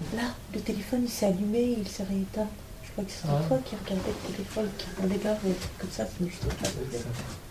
Là, le téléphone il s'est allumé, il s'est rééteint. Je crois que c'est toi qui regardais le téléphone, qui regardait grave, comme ça, c'est juste pas.